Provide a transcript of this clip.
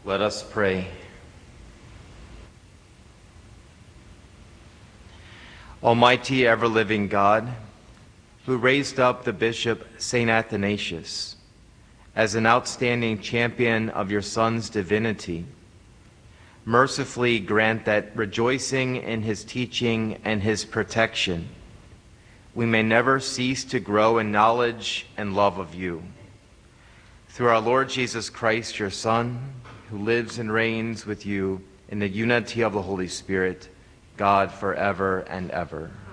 Let us pray. Almighty, ever-living God, who raised up the Bishop St. Athanasius as an outstanding champion of your Son's divinity, mercifully grant that, rejoicing in his teaching and his protection, we may never cease to grow in knowledge and love of you. Through our Lord Jesus Christ, your Son, who lives and reigns with you in the unity of the Holy Spirit, God, forever and ever.